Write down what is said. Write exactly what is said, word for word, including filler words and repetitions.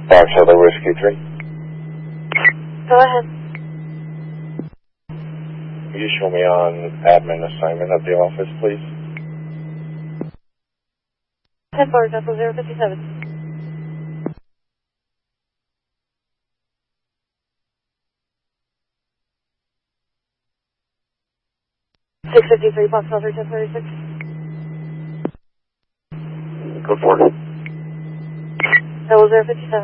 Fox Other Whiskey three. Go ahead. Can you show me on admin assignment of the office, please? ten four, Vessel zero fifty-seven. six fifty-three, Fox Other ten thirty-six. Go for it. Vessel zero fifty-seven.